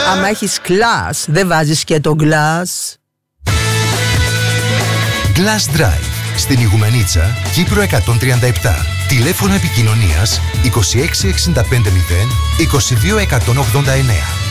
Άμα έχεις κλάς, δεν βάζεις και το γκλάς. Glass Drive, στην Ιγουμενίτσα, Κύπρο 137. Τηλέφωνο επικοινωνίας 26 65 0 22 189.